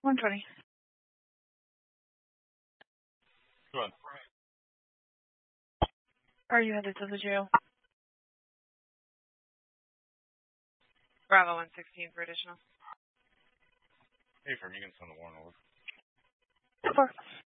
120. Go on. Are you headed to the jail? Bravo 116 for additional. Hey, firm, you can send the warrant over. 4.